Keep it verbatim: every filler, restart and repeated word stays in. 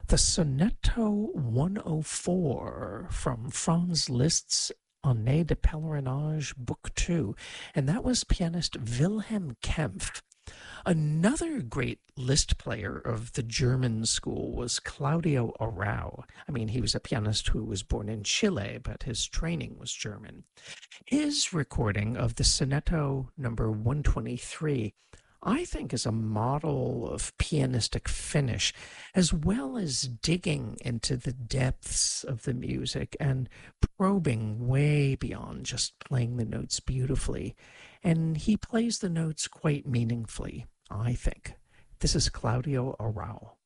The Sonetto one oh four from Franz Liszt's Année de Pèlerinage, Book two, and that was pianist Wilhelm Kempff. Another great Liszt player of the German school was Claudio Arrau. I mean, he was a pianist who was born in Chile, but his training was German. His recording of the Sonetto number one twenty-three, I think, is a model of pianistic finish, as well as digging into the depths of the music and probing way beyond just playing the notes beautifully. And he plays the notes quite meaningfully, I think. This is Claudio Arrau.